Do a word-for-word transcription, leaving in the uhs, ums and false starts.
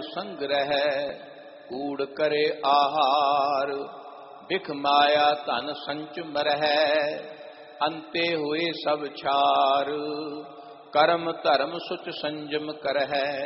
संग्रह, कूड़ करे आहार, बिख माया धन संच मरह, अंते हुए सब छार, कर्म धर्म सुच संजम करह।